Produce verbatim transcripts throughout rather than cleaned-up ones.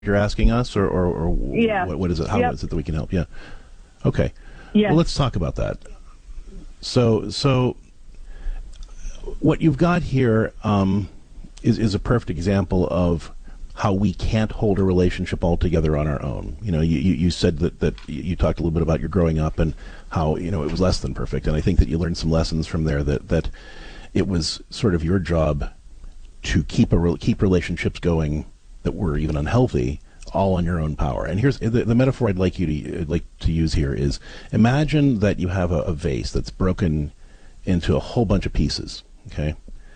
you're asking us, or, or, or yeah. what, what is it? How yep. is it that we can help? Yeah. Okay. Yeah. Well, let's talk about that. So, so what you've got here um, is is a perfect example of how we can't hold a relationship altogether on our own. You know, you, you, you said that, that you talked a little bit about your growing up and how, you know, it was less than perfect. And I think that you learned some lessons from there, that, that it was sort of your job to keep a re- keep relationships going that were even unhealthy, all on your own power. And here's the, the metaphor I'd like you to like to use here is, imagine that you have a, a vase that's broken into a whole bunch of pieces, okay?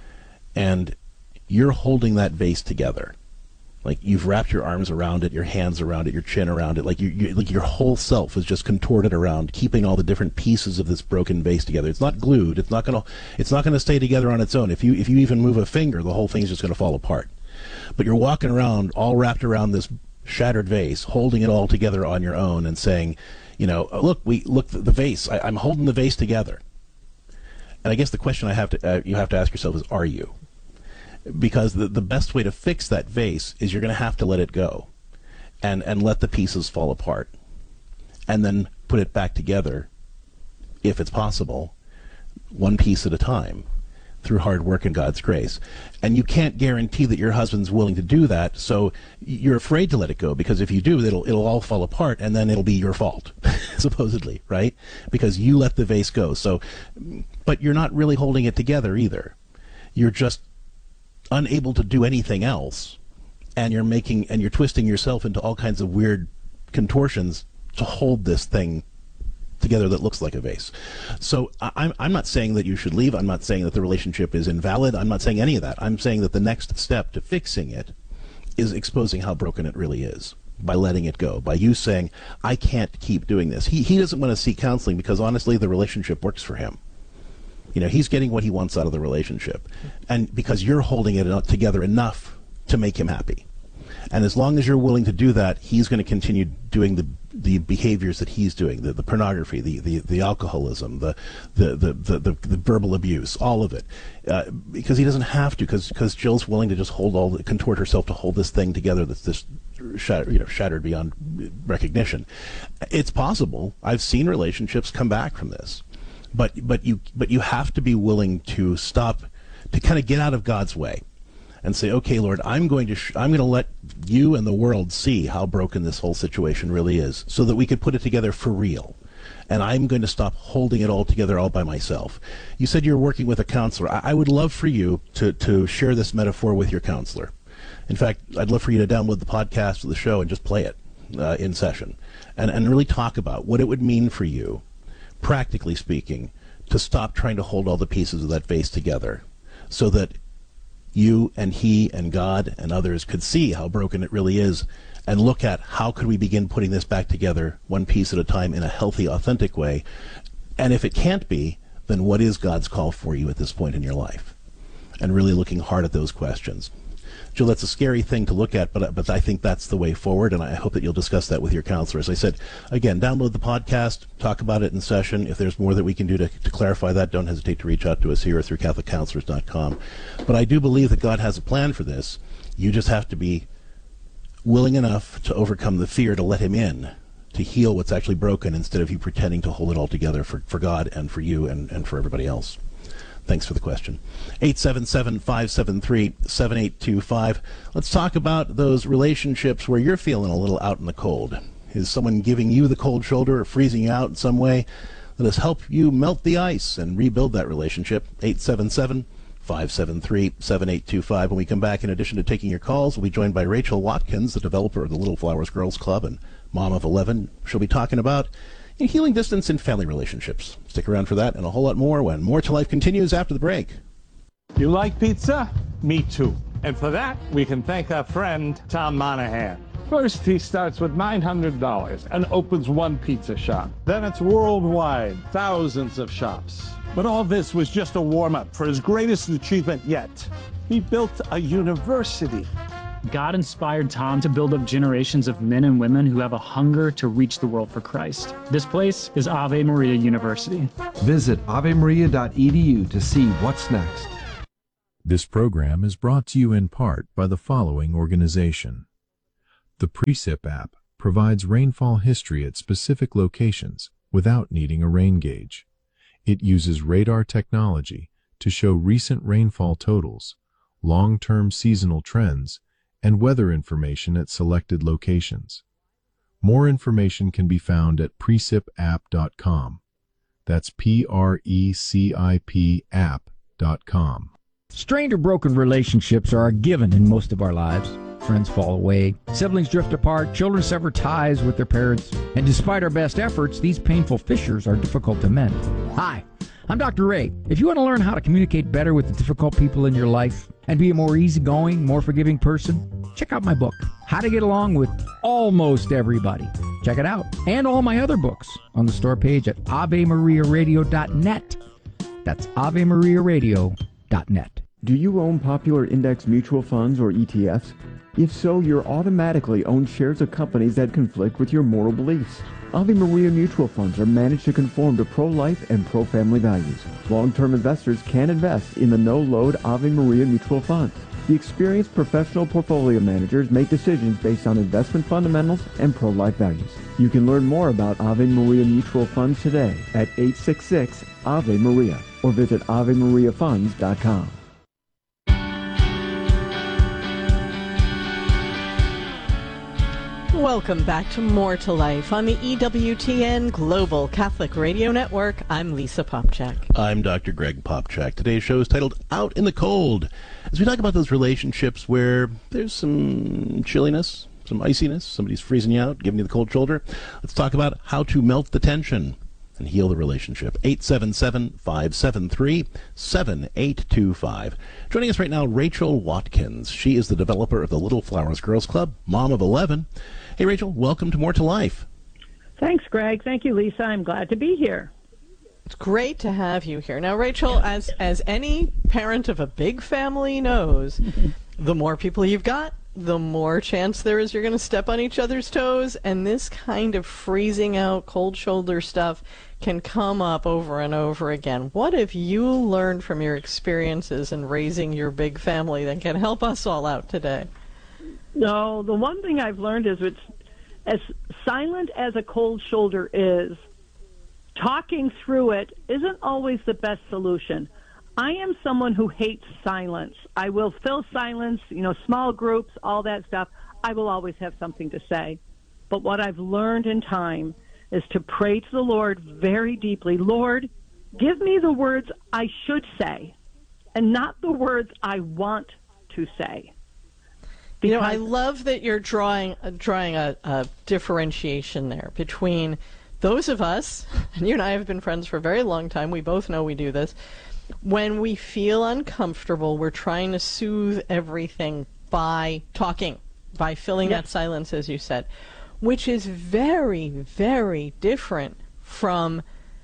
And you're holding that vase together. Like, you've wrapped your arms around it, your hands around it, your chin around it. Like, you, you, like your whole self is just contorted around, keeping all the different pieces of this broken vase together. It's not glued. It's not gonna. It's not gonna stay together on its own. If you if you even move a finger, the whole thing's just gonna fall apart. But you're walking around, all wrapped around this shattered vase, holding it all together on your own, and saying, you know, look, we look the, the vase. I, I'm holding the vase together. And I guess the question I have to uh, you have to ask yourself is, are you? Because the, the best way to fix that vase is you're going to have to let it go and, and let the pieces fall apart and then put it back together, if it's possible, one piece at a time, through hard work and God's grace. And you can't guarantee that your husband's willing to do that, so you're afraid to let it go, because if you do, it'll it'll all fall apart, and then it'll be your fault, supposedly, right? Because you let the vase go. So, but you're not really holding it together either. You're just unable to do anything else, and you're making and you're twisting yourself into all kinds of weird contortions to hold this thing together that looks like a vase. So I'm I'm not saying that you should leave. I'm not saying that the relationship is invalid. I'm not saying any of that. I'm saying that the next step to fixing it is exposing how broken it really is, by letting it go, by you saying, I can't keep doing this. He he doesn't want to seek counseling because honestly the relationship works for him. You know, he's getting what he wants out of the relationship, and because you're holding it together enough to make him happy. And as long as you're willing to do that, he's going to continue doing the the behaviors that he's doing, the, the pornography, the, the, the alcoholism, the the, the, the, the the verbal abuse, all of it, uh, because he doesn't have to, because because Jill's willing to just hold all, the, contort herself to hold this thing together that's this shattered, you know, shattered beyond recognition. It's possible. I've seen relationships come back from this. But but you but you have to be willing to stop, to kind of get out of God's way, and say, okay, Lord, I'm going to sh- I'm going to let you and the world see how broken this whole situation really is, so that we could put it together for real. And I'm going to stop holding it all together all by myself. You said you're working with a counselor. I, I would love for you to to share this metaphor with your counselor. In fact, I'd love for you to download the podcast of the show and just play it uh, in session, and and really talk about what it would mean for you, practically speaking, to stop trying to hold all the pieces of that vase together, so that you and he and God and others could see how broken it really is, and look at how could we begin putting this back together one piece at a time in a healthy, authentic way. And if it can't be, then what is God's call for you at this point in your life? And really looking hard at those questions. Jill, that's a scary thing to look at, but but I think that's the way forward, and I hope that you'll discuss that with your counselor. As I said, again, download the podcast, talk about it in session. If there's more that we can do to, to clarify that, don't hesitate to reach out to us here or through Catholic Counselors dot com. But I do believe that God has a plan for this. You just have to be willing enough to overcome the fear to let him in, to heal what's actually broken, instead of you pretending to hold it all together for, for God and for you and, and for everybody else. Thanks for the question. eight seven seven, five seven three, seven eight two five. Let's talk about those relationships where you're feeling a little out in the cold. Is someone giving you the cold shoulder or freezing you out in some way? Let us help you melt the ice and rebuild that relationship. eight seven seven, five seven three, seven eight two five. When we come back, in addition to taking your calls, we'll be joined by Rachel Watkins, the developer of the Little Flowers Girls Club and mom of eleven. She'll be talking about healing distance in family relationships. Stick around for that and a whole lot more when More to Life continues after the break. You like pizza? Me too. And for that, we can thank our friend Tom Monahan. First, he starts with nine hundred dollars and opens one pizza shop. Then it's worldwide, thousands of shops. But all this was just a warm-up for his greatest achievement yet. He built a university. God inspired Tom to build up generations of men and women who have a hunger to reach the world for Christ. This place is Ave Maria University. Visit ave maria dot e d u to see what's next. This program is brought to you in part by the following organization: The Precip app provides rainfall history at specific locations without needing a rain gauge. It uses radar technology to show recent rainfall totals, long-term seasonal trends, and weather information at selected locations. More information can be found at precip app dot com. That's P R E C I P app dot com. Strained or broken relationships are a given in most of our lives. Friends fall away, siblings drift apart, children sever ties with their parents, and despite our best efforts, these painful fissures are difficult to mend. Hi, I'm Doctor Ray. If you want to learn how to communicate better with the difficult people in your life and be a more easygoing, more forgiving person, check out my book, How to Get Along with Almost Everybody. Check it out, and all my other books on the store page at ave maria radio dot net. That's ave maria radio dot net. Do you own popular index mutual funds or E T Fs? If so, you're automatically owned shares of companies that conflict with your moral beliefs. Ave Maria mutual funds are managed to conform to pro-life and pro-family values. Long-term investors can invest in the no-load Ave Maria mutual funds. The experienced professional portfolio managers make decisions based on investment fundamentals and pro-life values. You can learn more about Ave Maria mutual funds today at eight six six Ave Maria or visit ave maria funds dot com. Welcome back to More to Life on the E W T N Global Catholic Radio Network. I'm Lisa Popchak. I'm Doctor Greg Popchak. Today's show is titled Out in the Cold, as we talk about those relationships where there's some chilliness, some iciness, somebody's freezing you out, giving you the cold shoulder. Let's talk about how to melt the tension and heal the relationship. eight seven seven, five seven three, seven eight two five. Joining us right now, Rachel Watkins. She is the developer of the Little Flowers Girls Club, mom of eleven. Hey, Rachel, welcome to More to Life. Thanks, Greg. Thank you, Lisa. I'm glad to be here. It's great to have you here. Now, Rachel, as as any parent of a big family knows, the more people you've got, the more chance there is you're going to step on each other's toes, and this kind of freezing out, cold shoulder stuff can come up over and over again. What have you learned from your experiences in raising your big family that can help us all out today? No, the one thing I've learned is it's as silent as a cold shoulder is, talking through it isn't always the best solution. I am someone who hates silence. I will fill silence, you know, small groups, all that stuff. I will always have something to say. But what I've learned in time is to pray to the Lord very deeply. Lord, give me the words I should say and not the words I want to say. You know, I love that you're drawing uh, drawing a, a differentiation there between those of us, and you and I have been friends for a very long time, we both know we do this, when we feel uncomfortable, we're trying to soothe everything by talking, by filling yes. that silence, as you said, which is very, very different from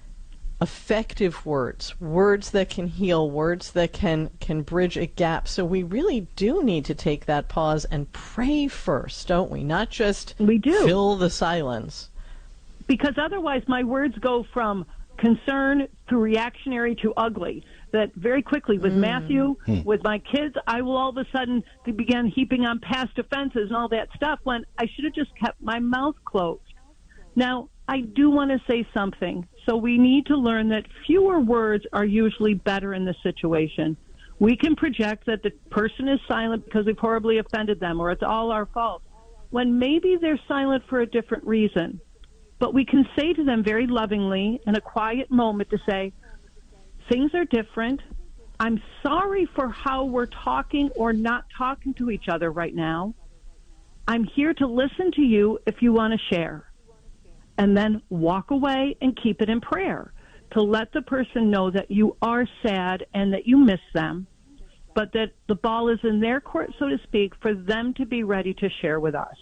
effective words, words that can heal, words that can, can bridge a gap. So we really do need to take that pause and pray first, don't we? Not just we do. fill the silence. Because otherwise my words go from concern to reactionary to ugly. That very quickly with mm. Matthew, mm. with my kids, I will all of a sudden begin heaping on past offenses and all that stuff when I should have just kept my mouth closed. Now, I do want to say something. So we need to learn that fewer words are usually better in this situation. We can project that the person is silent because we've horribly offended them or it's all our fault, when maybe they're silent for a different reason. But we can say to them very lovingly in a quiet moment to say, things are different. I'm sorry for how we're talking or not talking to each other right now. I'm here to listen to you if you want to share. And then walk away and keep it in prayer to let the person know that you are sad and that you miss them, but that the ball is in their court, so to speak, for them to be ready to share with us.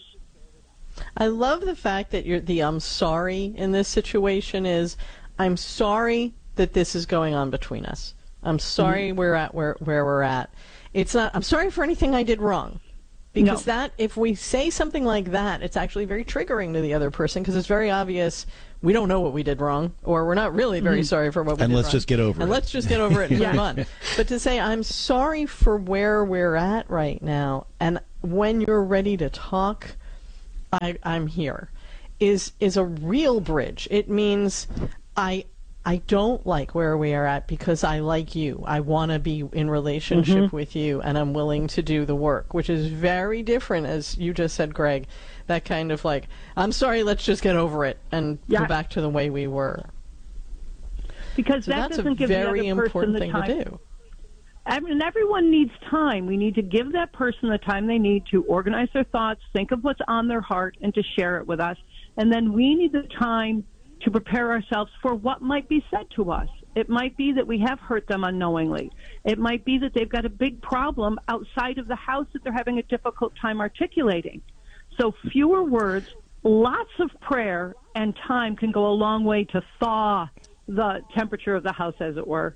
I love the fact that you're, the I'm sorry in this situation is, I'm sorry that this is going on between us. I'm sorry mm-hmm. we're at where, where we're at. It's not, I'm sorry for anything I did wrong. Because no. that, if we say something like that, it's actually very triggering to the other person because it's very obvious we don't know what we did wrong, or we're not really very mm-hmm. sorry for what we and did wrong. And let's just get over and it. And let's just get over it and yeah. move on. But to say, I'm sorry for where we're at right now, and when you're ready to talk, I, I'm here, is is a real bridge. It means I I don't like where we are at because I like you. I want to be in relationship mm-hmm. with you, and I'm willing to do the work, which is very different, as you just said, Greg, that kind of like, I'm sorry, let's just get over it and yeah. go back to the way we were. Because so that that's doesn't a give very the other important person the thing time. to do. I mean, everyone needs time. We need to give that person the time they need to organize their thoughts, think of what's on their heart, and to share it with us. And then we need the time to prepare ourselves for what might be said to us. It might be that we have hurt them unknowingly. It might be that they've got a big problem outside of the house that they're having a difficult time articulating. So fewer words, lots of prayer, and time can go a long way to thaw the temperature of the house, as it were.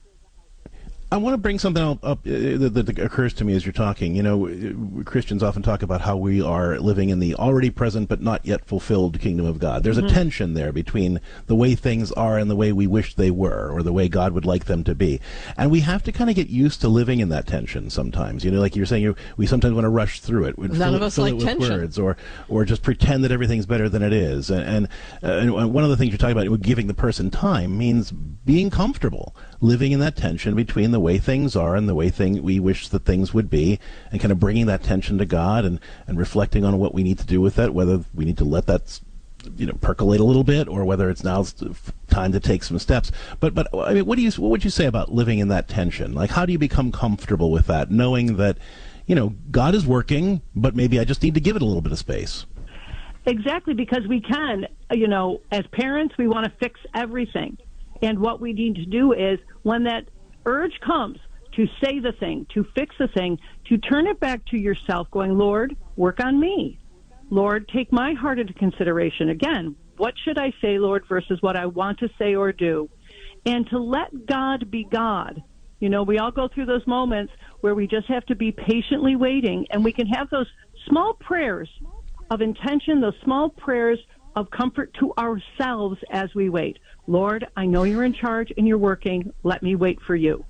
I want to bring something up, up uh, that, that occurs to me as you're talking. You know, Christians often talk about how we are living in the already present but not yet fulfilled kingdom of God. There's mm-hmm. a tension there between the way things are and the way we wish they were, or the way God would like them to be. And we have to kind of get used to living in that tension sometimes. You know, like you're saying, you, we sometimes want to rush through it. We'd None fill of it, us fill like it with tension. words, or, or just pretend that everything's better than it is. And, and, uh, and one of the things you're talking about, giving the person time, means being comfortable, living in that tension between the way things are and the way thing we wish that things would be, and kind of bringing that tension to God and, and reflecting on what we need to do with that, whether we need to let that, you know, percolate a little bit, or whether it's now time to take some steps. But but I mean, what do you what would you say about living in that tension? Like, how do you become comfortable with that, knowing that, you know, God is working, but maybe I just need to give it a little bit of space? Exactly, because we can, you know, as parents, we want to fix everything. And what we need to do is, when that urge comes to say the thing, to fix the thing, to turn it back to yourself, going, Lord, work on me. Lord, take my heart into consideration. Again, what should I say, Lord, versus what I want to say or do? And to let God be God. You know, we all go through those moments where we just have to be patiently waiting, and we can have those small prayers of intention, those small prayers of comfort to ourselves as we wait. Lord, I know you're in charge and you're working. Let me wait for you.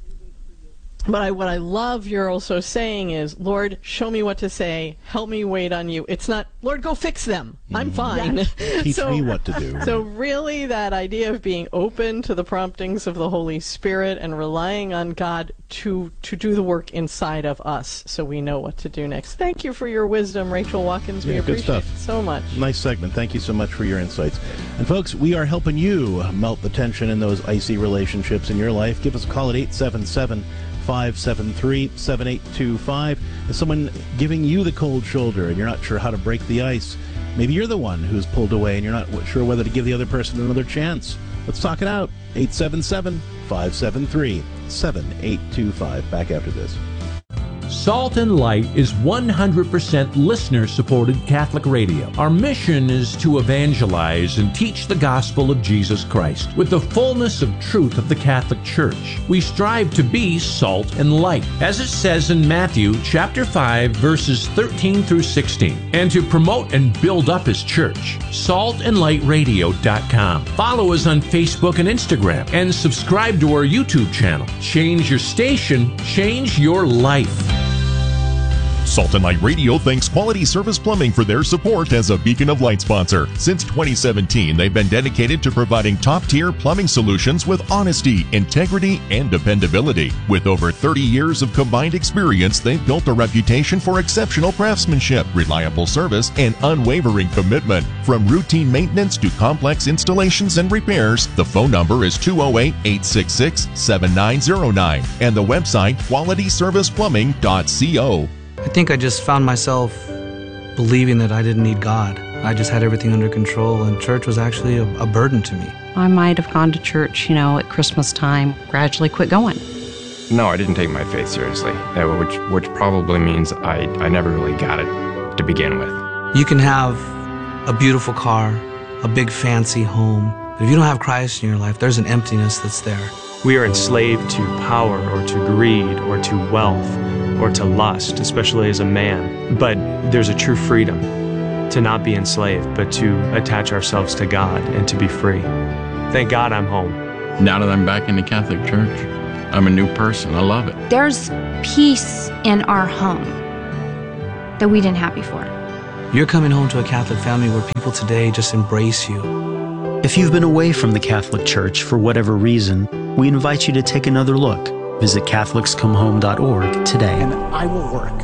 But I, what I love you're also saying is, Lord, show me what to say. Help me wait on you. It's not, Lord, go fix them. I'm fine. Yes. Teach so, me what to do. So really that idea of being open to the promptings of the Holy Spirit and relying on God to, to do the work inside of us so we know what to do next. Thank you for your wisdom, Rachel Watkins. We yeah, appreciate good stuff. it so much. Nice segment. Thank you so much for your insights. And folks, we are helping you melt the tension in those icy relationships in your life. Give us a call at eight seven seven, five seven three, seven eight two five. Is someone giving you the cold shoulder and you're not sure how to break the ice? Maybe you're the one who's pulled away and you're not sure whether to give the other person another chance. Let's talk it out. eight seven seven, five seven three, seven eight two five. Back after this. Salt and Light is one hundred percent listener-supported Catholic radio. Our mission is to evangelize and teach the gospel of Jesus Christ with the fullness of truth of the Catholic Church. We strive to be salt and light, as it says in Matthew chapter five, verses thirteen through sixteen, and to promote and build up His church. salt and light radio dot com. Follow us on Facebook and Instagram, and subscribe to our YouTube channel. Change your station, change your life. Salt and Light Radio thanks Quality Service Plumbing for their support as a Beacon of Light sponsor. Since twenty seventeen, they've been dedicated to providing top-tier plumbing solutions with honesty, integrity, and dependability. With over thirty years of combined experience, they've built a reputation for exceptional craftsmanship, reliable service, and unwavering commitment. From routine maintenance to complex installations and repairs, the phone number is two oh eight, eight six six, seven nine oh nine and the website quality service plumbing dot co. I think I just found myself believing that I didn't need God. I just had everything under control, and church was actually a, a burden to me. I might have gone to church, you know, at Christmas time, gradually quit going. No, I didn't take my faith seriously, uh, which which probably means I, I never really got it to begin with. You can have a beautiful car, a big fancy home, but if you don't have Christ in your life, there's an emptiness that's there. We are enslaved to power or to greed or to wealth or to lust, especially as a man. But there's a true freedom to not be enslaved, but to attach ourselves to God and to be free. Thank God I'm home. Now that I'm back in the Catholic Church, I'm a new person. I love it. There's peace in our home that we didn't have before. You're coming home to a Catholic family where people today just embrace you. If you've been away from the Catholic Church for whatever reason, we invite you to take another look. Visit Catholics Come Home dot org today. And I will work.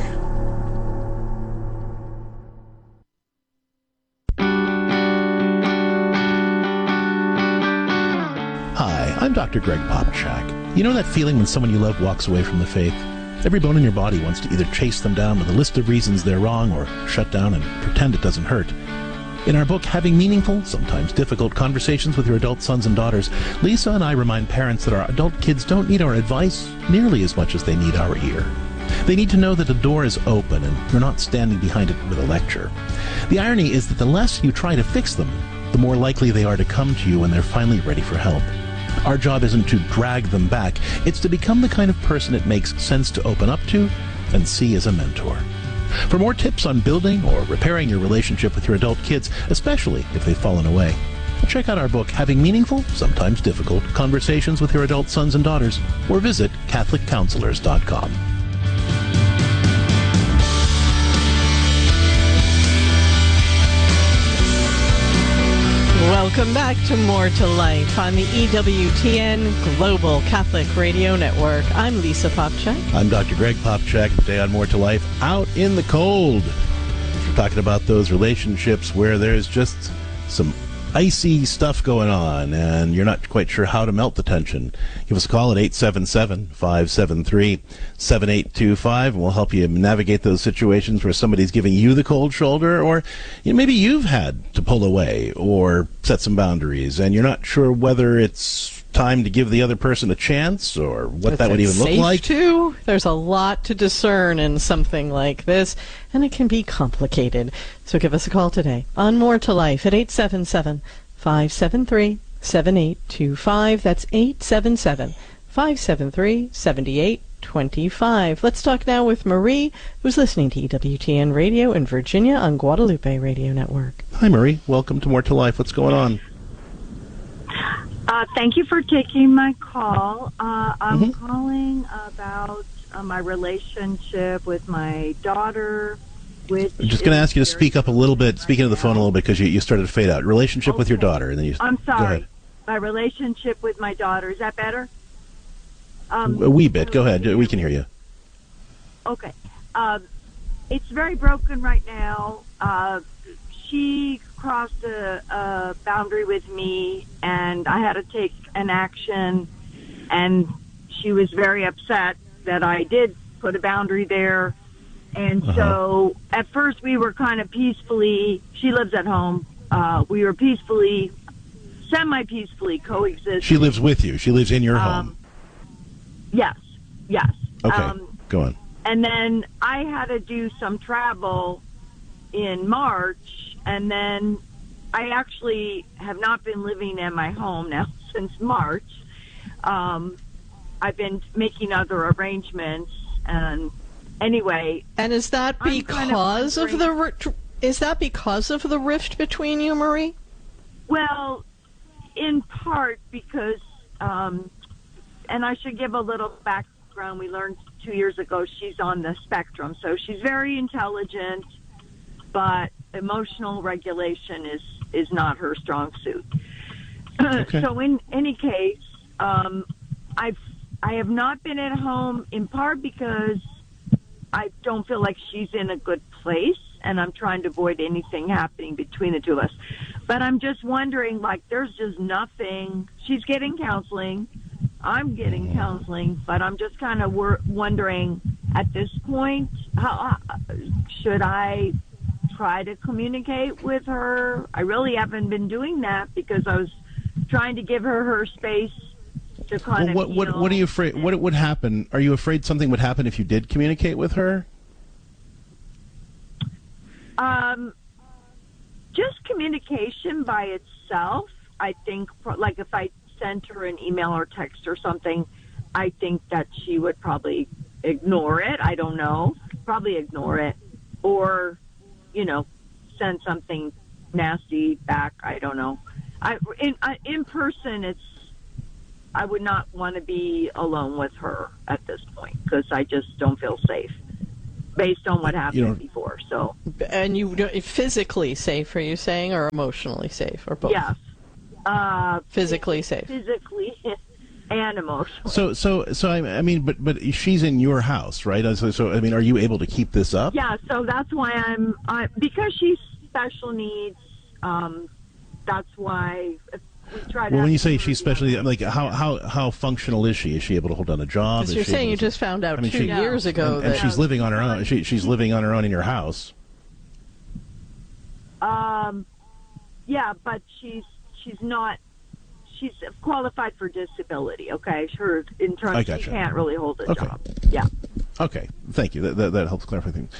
Hi, I'm Doctor Greg Popchak. You know that feeling when someone you love walks away from the faith? Every bone in your body wants to either chase them down with a list of reasons they're wrong or shut down and pretend it doesn't hurt. In our book, Having Meaningful, Sometimes Difficult Conversations with Your Adult Sons and Daughters, Lisa and I remind parents that our adult kids don't need our advice nearly as much as they need our ear. They need to know that the door is open and you're not standing behind it with a lecture. The irony is that the less you try to fix them, the more likely they are to come to you when they're finally ready for help. Our job isn't to drag them back. It's to become the kind of person it makes sense to open up to and see as a mentor. For more tips on building or repairing your relationship with your adult kids, especially if they've fallen away, check out our book, Having Meaningful, Sometimes Difficult Conversations with Your Adult Sons and Daughters, or visit Catholic Counselors dot com. Welcome back to More to Life on the E W T N Global Catholic Radio Network. I'm Lisa Popchak. I'm Doctor Greg Popchak. Today on More to Life, out in the cold. We're talking about those relationships where there's just some icy stuff going on and you're not quite sure how to melt the tension. Give us a call at eight seven seven, five seven three, seven eight two five and we'll help you navigate those situations where somebody's giving you the cold shoulder, or you know, maybe you've had to pull away or set some boundaries and you're not sure whether it's time to give the other person a chance or what Is that would it even look safe like. To? There's a lot to discern in something like this, and it can be complicated. So give us a call today on More to Life at eight seven seven, five seven three, seven eight two five. That's eight seven seven, five seven three, seven eight two five. Let's talk now with Marie, who's listening to E W T N Radio in Virginia on Guadalupe Radio Network. Hi, Marie. Welcome to More to Life. What's going on? Uh, thank you for taking my call. Uh, I'm Mm-hmm. calling about uh, my relationship with my daughter. Which I'm just going to ask you to speak up a little bit, speak into the phone a little bit because you, you started to fade out. Relationship with your daughter, and then you. I'm Go sorry. ahead. My relationship with my daughter. Is that better? Um, A wee bit. Go ahead. We can hear you. Okay. Um, it's very broken right now. Uh, she crossed a, a boundary with me, and I had to take an action, and she was very upset that I did put a boundary there. And Uh-huh. so at first we were kind of peacefully, she lives at home, uh, we were peacefully, semi-peacefully coexisting. She lives with you. She lives in your Um, home. Yes, yes. Okay. Um, Go on. and then I had to do some travel in March, and then I actually have not been living in my home now since March. Um, I've been making other arrangements, and anyway. And is that I'm kind because of, of the ri- is that because of the rift between you, Marie? Well, in part because, um, and I should give a little background. We learned two years ago she's on the spectrum, so she's very intelligent, but emotional regulation is is not her strong suit. Okay. So in any case, um, I've I have not been at home in part because I don't feel like she's in a good place, and I'm trying to avoid anything happening between the two of us. But I'm just wondering, like, there's just nothing. She's getting counseling. I'm getting counseling, but I'm just kind of wor- wondering at this point, how uh, should I try to communicate with her? I really haven't been doing that because I was trying to give her her space to kind Well, what of. what what are you afraid? What would happen? Are you afraid something would happen if you did communicate with her? Um, just communication by itself, I think, like if I sent her an email or text or something, I think that she would probably ignore it. I don't know. Probably ignore it. Or, you know, send something nasty back. I don't know. I, in, uh, in person, it's, I would not want to be alone with her at this point because I just don't feel safe. based on what happened you know, before. So, and you don't- physically safe, are you saying, or emotionally safe, or both? yes, uh, physically safe, physically and emotionally. So, so, so I, I mean, but but she's in your house, right? So, so, I mean, are you able to keep this up? Yeah, so that's why I'm I, because she's special needs. Um, that's why we try to. Well, when you say she's specially, like, how how how functional is she? Is she able to hold down a job? Because Is you're she saying able you to- just found out I mean, two she- years ago and, and that she's living on her own. She, she's living on her own in your house. Um, yeah, but she's she's not. She's qualified for disability. Okay, her in terms I she gotcha. can't really hold a Okay. job. Yeah. Okay, thank you. That that, that helps clarify things.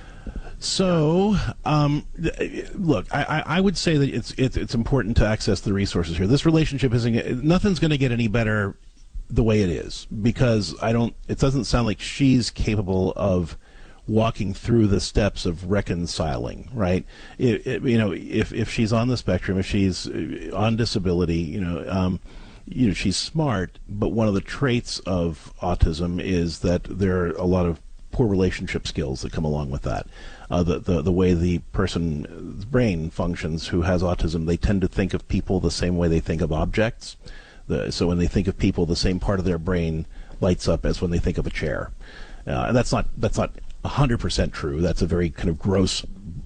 So, um, th- look, I, I I would say that it's, it's it's important to access the resources here. This relationship isn't nothing's going to get any better the way it is, because I don't. It doesn't sound like she's capable of walking through the steps of reconciling. Right? It, it, you know, if if she's on the spectrum, if she's on disability, you know. Um, you know, she's smart, but one of the traits of autism is that there are a lot of poor relationship skills that come along with that. Uh, the, the the way the person's brain functions who has autism, they tend to think of people the same way they think of objects. The, so when they think of people, the same part of their brain lights up as when they think of a chair. Uh, and that's not that's not one hundred percent true. That's a very kind of gross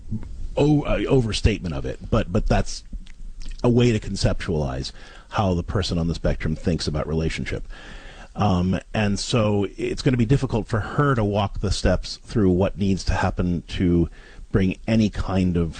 o- uh, overstatement of it. But but that's a way to conceptualize how the person on the spectrum thinks about relationship. Um, and so it's going to be difficult for her to walk the steps through what needs to happen to bring any kind of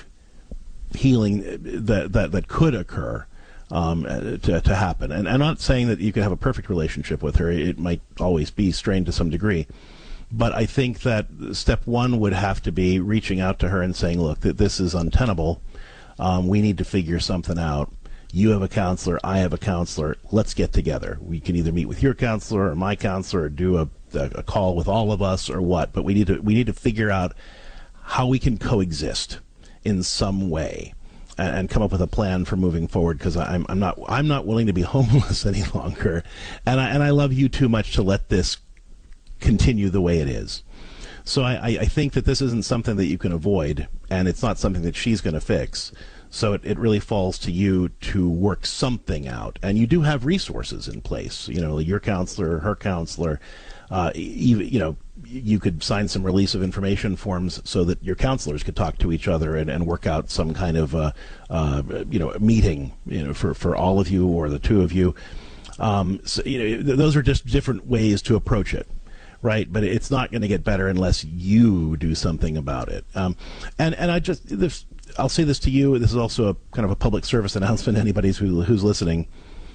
healing that that, that could occur um, to, to happen. And I'm not saying that you can have a perfect relationship with her. It might always be strained to some degree. But I think that step one would have to be reaching out to her and saying, look, that this is untenable. Um, we need to figure something out. You have a counselor, I have a counselor. Let's get together. We can either meet with your counselor or my counselor, or do a, a call with all of us, or what. But we need to we need to figure out how we can coexist in some way, and, and come up with a plan for moving forward. Because I'm I'm not I'm not willing to be homeless any longer, and I and I love you too much to let this continue the way it is. So I, I think that this isn't something that you can avoid, and it's not something that she's going to fix. So it, it really falls to you to work something out. And you do have resources in place. You know, your counselor, her counselor, uh, even, you know, you could sign some release of information forms so that your counselors could talk to each other and, and work out some kind of, uh, uh, you know, meeting, you know, for, for all of you or the two of you. Um, so, you know, th- those are just different ways to approach it. Right, but it's not going to get better unless you do something about it. Um, and and I just this, I'll say this to you. This is also a kind of a public service announcement to anybody who, who's listening.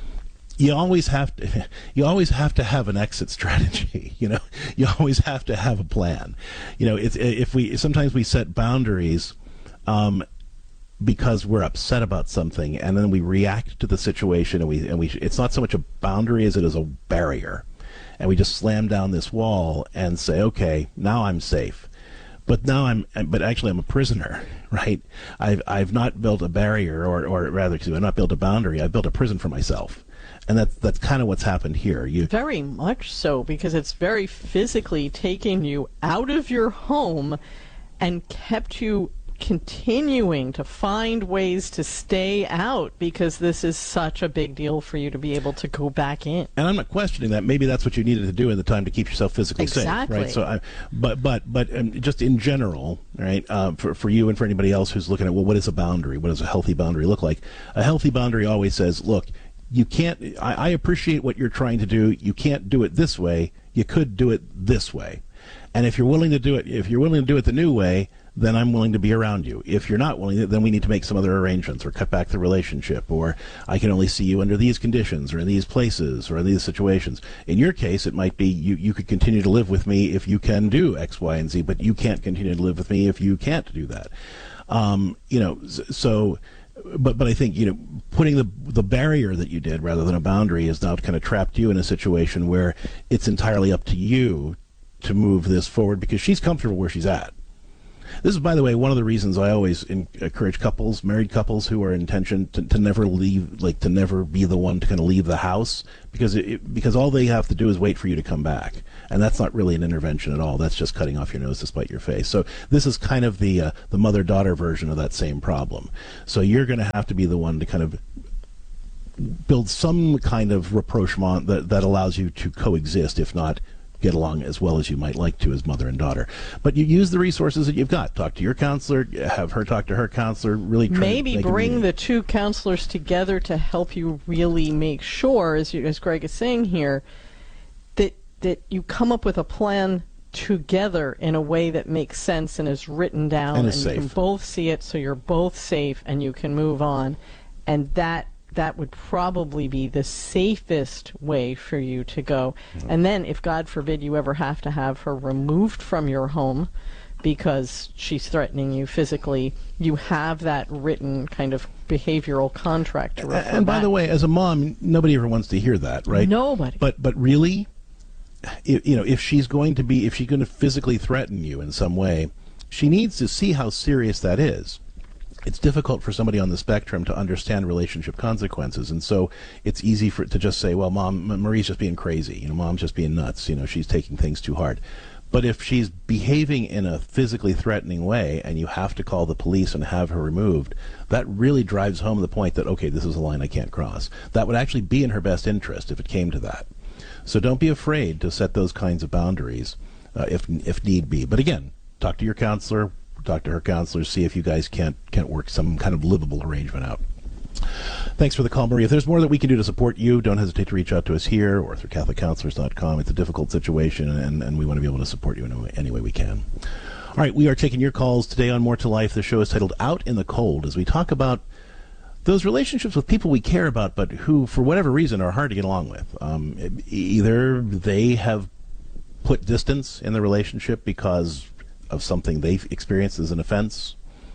You always have to, you always have to have an exit strategy. You know, you always have to have a plan. You know, it's if we sometimes we set boundaries. Um, because we're upset about something, and then we react to the situation, and we and we it's not so much a boundary as it is a barrier. And we just slam down this wall and say, okay, now I'm safe. But now I'm, but actually I'm a prisoner, right? I've I've not built a barrier, or, or rather, excuse me, I've not built a boundary. I've built a prison for myself. And that's that's kind of what's happened here. You Very much so, because it's very physically taking you out of your home and kept you continuing to find ways to stay out, because this is such a big deal for you to be able to go back in. And I'm not questioning that. Maybe that's what you needed to do in the time to keep yourself physically Exactly. safe, right? So, I, but but but um, just in general, right? Uh, for for you and for anybody else who's looking at, well, what is a boundary? What does a healthy boundary look like? A healthy boundary always says, look, you can't. I, I appreciate what you're trying to do. You can't do it this way. You could do it this way. And if you're willing to do it, if you're willing to do it the new way, then I'm willing to be around you. If you're not willing, then we need to make some other arrangements or cut back the relationship, or I can only see you under these conditions or in these places or in these situations. In your case, it might be you, you could continue to live with me if you can do X, Y, and Z, but you can't continue to live with me if you can't do that. Um, you know, so, but but I think, you know, putting the the barrier that you did rather than a boundary has now kind of trapped you in a situation where it's entirely up to you to move this forward, because she's comfortable where she's at. This is, by the way, one of the reasons I always in- encourage couples, married couples who are in tension, to, to never leave, like to never be the one to kind of leave the house, because it, it, because all they have to do is wait for you to come back, and that's not really an intervention at all. That's just cutting off your nose to spite your face. So this is kind of the uh, the mother-daughter version of that same problem. So you're going to have to be the one to kind of build some kind of rapprochement that that allows you to coexist, if not get along as well as you might like to as mother and daughter. But you use the resources that you've got. Talk to your counselor, have her talk to her counselor, really try Maybe to make bring the two counselors together to help you really make sure, as, you, as Greg is saying here, that that you come up with a plan together in a way that makes sense and is written down, and, and is you safe. can both see it, so you're both safe and you can move on. And that that would probably be the safest way for you to go. Mm-hmm. And then, if God forbid you ever have to have her removed from your home because she's threatening you physically, you have that written kind of behavioral contract to refer And by back. the way, as a mom, nobody ever wants to hear that, right? Nobody. But but really, if, you know, if she's going to be, if she's going to physically threaten you in some way, she needs to see how serious that is. It's difficult for somebody on the spectrum to understand relationship consequences, and so it's easy for to just say, well, Mom, Marie's just being crazy, you know, Mom's just being nuts, you know, she's taking things too hard. But if she's behaving in a physically threatening way and you have to call the police and have her removed, that really drives home the point that, okay, this is a line I can't cross. That would actually be in her best interest if it came to that. So don't be afraid to set those kinds of boundaries uh, if if need be. But again, talk to your counselor, talk to her counselor, see if you guys can't can't work some kind of livable arrangement out. Thanks for the call, Marie. If there's more that we can do to support you, don't hesitate to reach out to us here or through Catholic Counselors dot com. It's a difficult situation, and, and we want to be able to support you in any way, any way we can. All right, we are taking your calls today on More to Life. The show is titled Out in the Cold, as we talk about those relationships with people we care about, but who, for whatever reason, are hard to get along with. Um, either they have put distance in the relationship because of something they've experienced as an offense,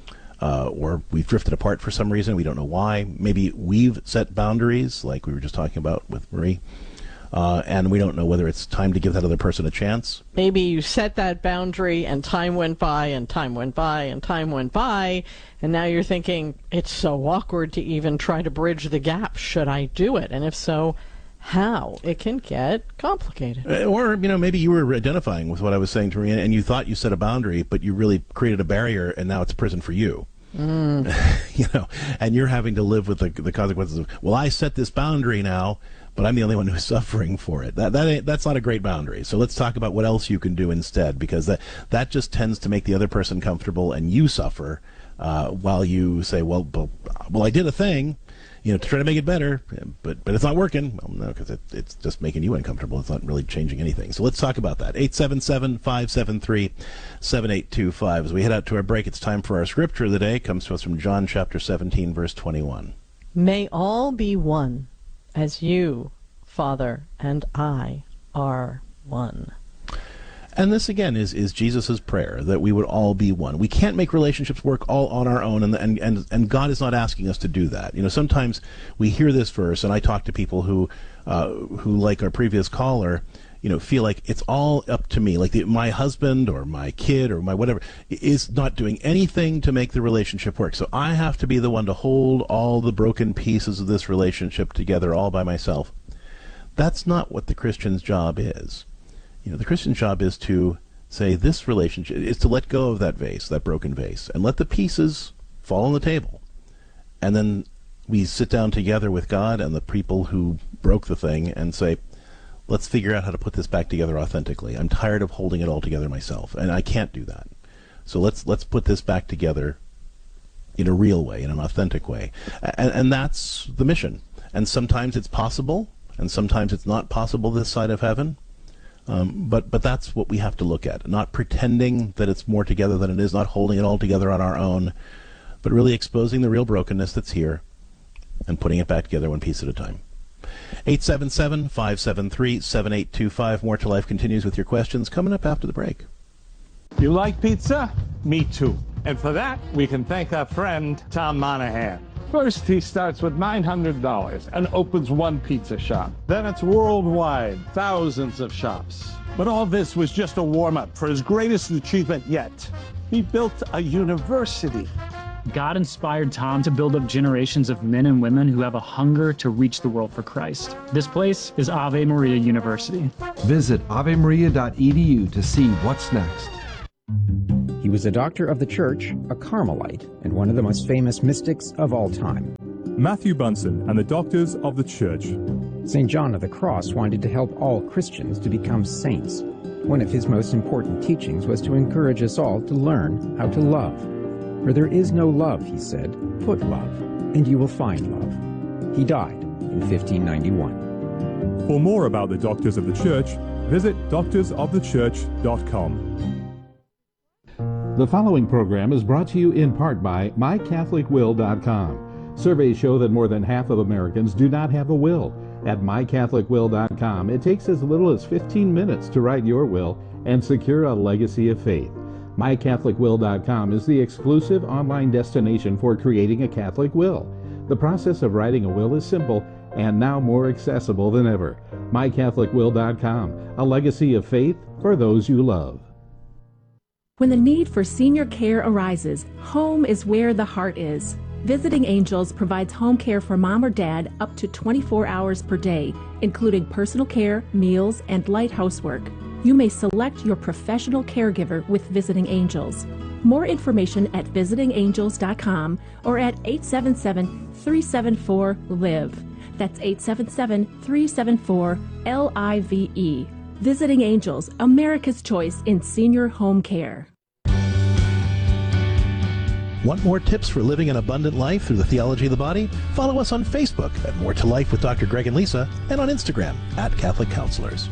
uh, or we've drifted apart for some reason. We don't know why. Maybe we've set boundaries, like we were just talking about with Marie, uh, and we don't know whether it's time to give that other person a chance. Maybe you set that boundary and time went by and time went by and time went by, and now you're thinking, it's so awkward to even try to bridge the gap. Should I do it? And if so, how? It can get complicated. Uh, Or, you know, maybe you were identifying with what I was saying to Marie, and you thought you set a boundary, but you really created a barrier, and now it's prison for you. Mm. You know, and you're having to live with the, the consequences of, well, I set this boundary now, but I'm the only one who's suffering for it. That that ain't, that's not a great boundary. So let's talk about what else you can do instead, because that that just tends to make the other person comfortable and you suffer uh, while you say, well, well, well, I did a thing, you know, to try to make it better, but but it's not working. Well, no, because it, it's just making you uncomfortable. It's not really changing anything. So let's talk about that. eight seven seven, five seven three, seven eight two five. As we head out to our break, it's time for our scripture of the day. It comes to us from John chapter seventeen, verse twenty-one. May all be one, as you, Father, and I are one. And this, again, is, is Jesus' prayer, that we would all be one. We can't make relationships work all on our own, and, and, and, and God is not asking us to do that. You know, sometimes we hear this verse, and I talk to people who, uh, who like our previous caller, you know, feel like it's all up to me, like the, my husband or my kid or my whatever is not doing anything to make the relationship work. So I have to be the one to hold all the broken pieces of this relationship together all by myself. That's not what the Christian's job is. You know, the Christian's job is to say this relationship is to let go of that vase, that broken vase, and let the pieces fall on the table. And then we sit down together with God and the people who broke the thing and say, let's figure out how to put this back together authentically. I'm tired of holding it all together myself, and I can't do that. So let's let's put this back together in a real way, in an authentic way. And, and that's the mission. And sometimes it's possible, and sometimes it's not possible this side of heaven. Um, but but that's what we have to look at, not pretending that it's more together than it is, not holding it all together on our own, but really exposing the real brokenness that's here and putting it back together one piece at a time. eight seven seven, five seven three, seven eight two five. More to Life continues with your questions coming up after the break. You like pizza? Me too. And for that, we can thank our friend Tom Monahan. First, he starts with nine hundred dollars and opens one pizza shop. Then it's worldwide, thousands of shops. But all this was just a warm-up for his greatest achievement yet. He built a university. God inspired Tom to build up generations of men and women who have a hunger to reach the world for Christ. This place is Ave Maria University. Visit ave maria dot e d u to see what's next. He was a doctor of the church, a Carmelite, and one of the most famous mystics of all time. Matthew Bunson and the Doctors of the Church. Saint John of the Cross wanted to help all Christians to become saints. One of his most important teachings was to encourage us all to learn how to love. Where there is no love, he said, put love, and you will find love. He died in fifteen ninety-one. For more about the Doctors of the Church, visit doctors of the church dot com. The following program is brought to you in part by my catholic will dot com. Surveys show that more than half of Americans do not have a will. At my catholic will dot com, it takes as little as fifteen minutes to write your will and secure a legacy of faith. my catholic will dot com is the exclusive online destination for creating a Catholic will. The process of writing a will is simple and now more accessible than ever. my catholic will dot com, a legacy of faith for those you love. When the need for senior care arises, home is where the heart is. Visiting Angels provides home care for mom or dad up to twenty-four hours per day, including personal care, meals, and light housework. You may select your professional caregiver with Visiting Angels. More information at visiting angels dot com or at eight seven seven, three seven four, L I V E. That's eight seven seven, three seven four, L I V E. Visiting Angels, America's choice in senior home care. Want more tips for living an abundant life through the theology of the body? Follow us on Facebook at More to Life with Doctor Greg and Lisa, and on Instagram at Catholic Counselors.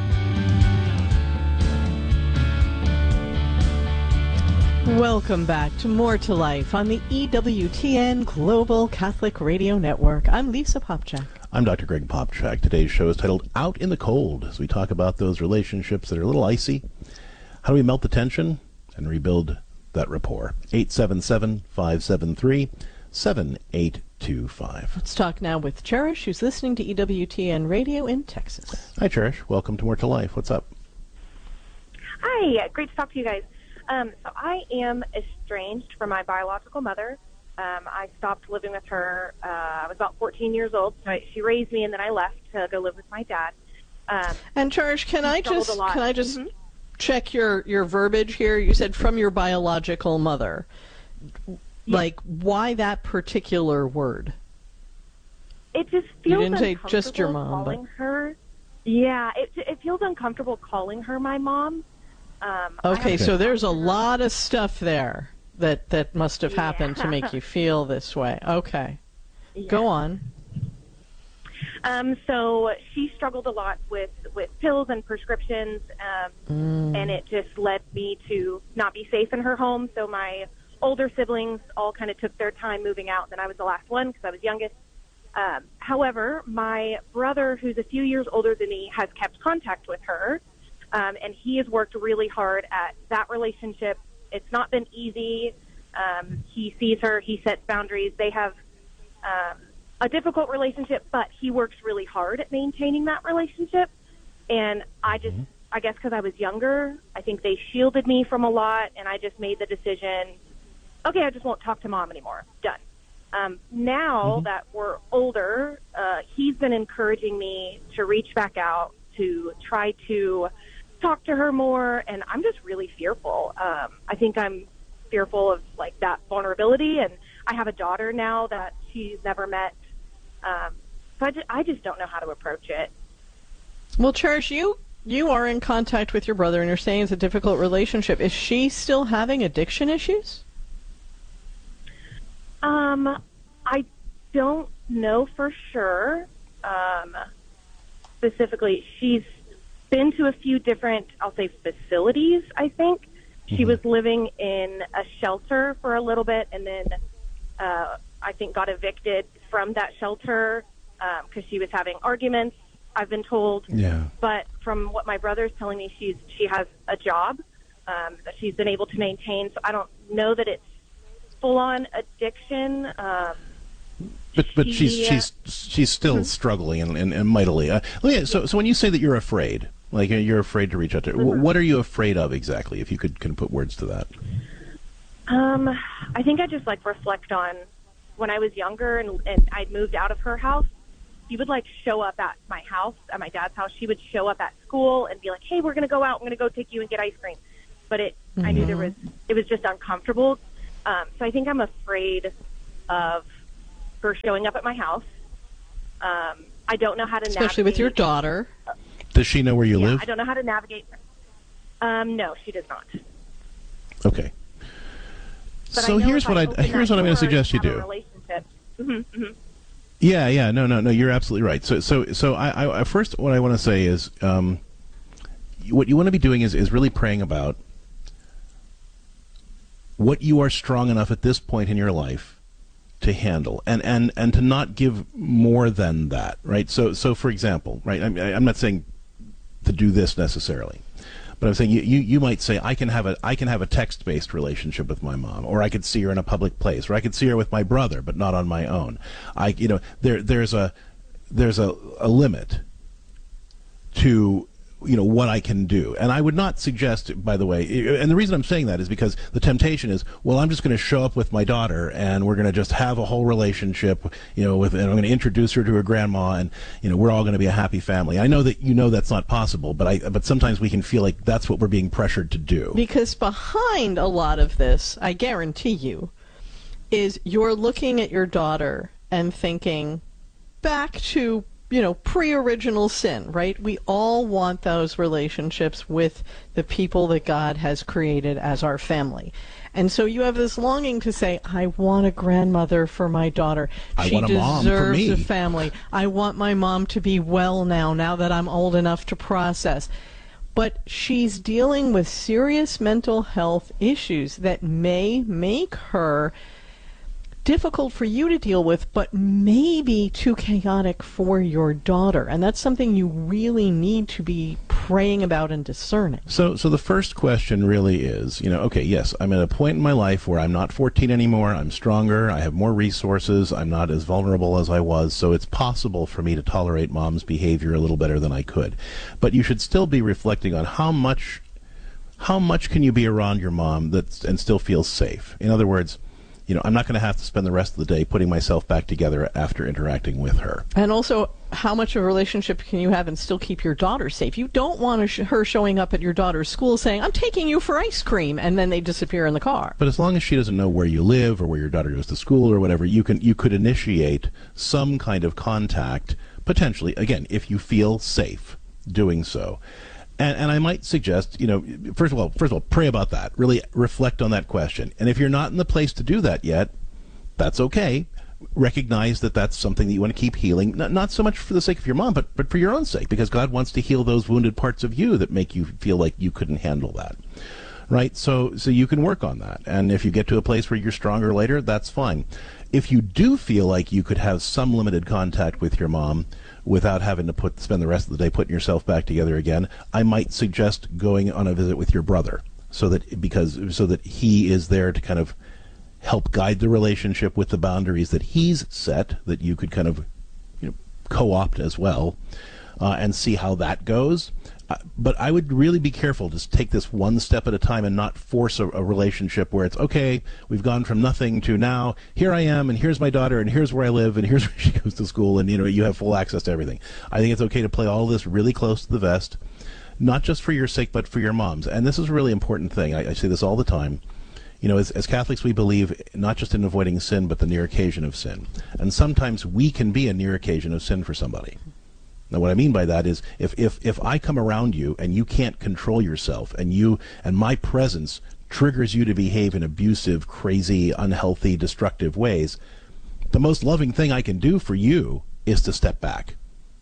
Welcome back to More to Life on the E W T N Global Catholic Radio Network. I'm Lisa Popchak. I'm Doctor Greg Popchak. Today's show is titled Out in the Cold, as we talk about those relationships that are a little icy. How do we melt the tension and rebuild that rapport? eight seven seven, five seven three, seven eight two five. Let's talk now with Cherish, who's listening to E W T N Radio in Texas. Hi, Cherish. Welcome to More to Life. What's up? Hi. Great to talk to you guys. Um, so I am estranged from my biological mother. Um, I stopped living with her. Uh, I was about fourteen years old. So I, she raised me, and then I left to go live with my dad. Um, and Cherish, can I just can I just mm-hmm. check your, your verbiage here? You said from your biological mother. Yes. Like, why that particular word? It just You feels didn't say uncomfortable just your mom, calling but her. Yeah, it it feels uncomfortable calling her my mom. Um, I okay, have so to- there's a lot of stuff there that that must have happened to make you feel this way. Okay, Yeah. go on. Um, so she struggled a lot with, with pills and prescriptions, um, Mm. and it just led me to not be safe in her home. So my older siblings all kind of took their time moving out, and then I was the last one because I was youngest. Um, however, my brother, who's a few years older than me, has kept contact with her, um, and he has worked really hard at that relationship. It's not been easy. Um, he sees her. He sets boundaries. They have um, a difficult relationship, but he works really hard at maintaining that relationship. And I just, I guess because I was younger, I think they shielded me from a lot, and I just made the decision, okay, I just won't talk to mom anymore. Done. Um, now Mm-hmm. that we're older, uh, he's been encouraging me to reach back out, to try to talk to her more, and I'm just really fearful. Um, I think I'm fearful of, like, that vulnerability, and I have a daughter now that she's never met, um, so I just, I just don't know how to approach it. Well, Cherish, you you are in contact with your brother, and you're saying it's a difficult relationship. Is she still having addiction issues? Um, I don't know for sure. Um, specifically, she's been to a few different, I'll say, facilities, I think. She was living in a shelter for a little bit, and then uh, I think got evicted from that shelter because she was having arguments, I've been told. Yeah. But from what my brother's telling me, she's she has a job um, that she's been able to maintain. So I don't know that it's full-on addiction. Um, But but she's she, uh, she's she's still struggling and, and, and mightily. Uh, Leah, so so when you say that you're afraid, Like you're afraid to reach out to her. Mm-hmm. What are you afraid of exactly, if you could can put words to that? Um, I think I just, like, reflect on when I was younger and, and I'd moved out of her house. She would, like, show up at my house, at my dad's house. She would show up at school and be like, hey, we're going to go out. I'm going to go take you and get ice cream. But it, mm-hmm. I knew there was, it was just uncomfortable. Um, so I think I'm afraid of her showing up at my house. Um, I don't know how to navigate. Especially with your daughter. Does she know where you yeah, live? I don't know how to navigate. Um, no, she does not. Okay. But so here's what I here's what I'm going to suggest you do. Mm-hmm, mm-hmm. Yeah, yeah, no, no, no. You're absolutely right. So, so, so I, I first, what I want to say is, um, what you want to be doing is is really praying about what you are strong enough at this point in your life to handle, and, and, and to not give more than that, right? So, so for example, right, I'm, I'm not saying to do this necessarily, but I'm saying you, you, you might say, I can have a I can have a text-based relationship with my mom, or I could see her in a public place, or I could see her with my brother, but not on my own. I, you know, there there's a there's a, a limit to, you know, what I can do. And I would not suggest, by the way, and the reason I'm saying that is because the temptation is, well, I'm just going to show up with my daughter and we're going to just have a whole relationship, you know, with, and I'm going to introduce her to her grandma, and, you know, we're all going to be a happy family. I know that you know that's not possible, but I, but sometimes we can feel like that's what we're being pressured to do. Because behind a lot of this, I guarantee you, is you're looking at your daughter and thinking back to, you know, pre-original sin, right? We all want those relationships with the people that God has created as our family. And so you have this longing to say, I want a grandmother for my daughter. I she want a mom for me. deserves a family. I want my mom to be well now, now that I'm old enough to process. But she's dealing with serious mental health issues that may make her difficult for you to deal with, but maybe too chaotic for your daughter. And that's something you really need to be praying about and discerning. So so the first question really is, you know, okay, yes, I'm at a point in my life where I'm not fourteen anymore, I'm stronger, I have more resources, I'm not as vulnerable as I was, so it's possible for me to tolerate mom's behavior a little better than I could. But you should still be reflecting on how much how much can you be around your mom that's, and still feel safe. In other words, you know, I'm not going to have to spend the rest of the day putting myself back together after interacting with her. And also, how much of a relationship can you have and still keep your daughter safe? You don't want sh- her showing up at your daughter's school saying, I'm taking you for ice cream, and then they disappear in the car. But as long as she doesn't know where you live or where your daughter goes to school or whatever, you can you could initiate some kind of contact, potentially, again, if you feel safe doing so. And, and I might suggest, you know, first of all, first of all, pray about that. Really reflect on that question. And if you're not in the place to do that yet, that's okay. Recognize that that's something that you want to keep healing, not, not so much for the sake of your mom, but, but for your own sake, because God wants to heal those wounded parts of you that make you feel like you couldn't handle that. Right? So, so you can work on that. And if you get to a place where you're stronger later, that's fine. If you do feel like you could have some limited contact with your mom without having to put spend the rest of the day putting yourself back together again, I might suggest going on a visit with your brother, so that because so that he is there to kind of help guide the relationship with the boundaries that he's set, that you could kind of, you know, co-opt as well, uh, and see how that goes. Uh, but I would really be careful. Just take this one step at a time and not force a, a relationship where it's, okay, we've gone from nothing to now, here I am, and here's my daughter, and here's where I live, and here's where she goes to school, and, you know, you have full access to everything. I think it's okay to play all this really close to the vest, not just for your sake, but for your mom's. And this is a really important thing. I, I say this all the time. You know, as, as Catholics, we believe not just in avoiding sin, but the near occasion of sin. And sometimes we can be a near occasion of sin for somebody. Now, what I mean by that is, if, if, if I come around you and you can't control yourself, and you and my presence triggers you to behave in abusive, crazy, unhealthy, destructive ways, the most loving thing I can do for you is to step back,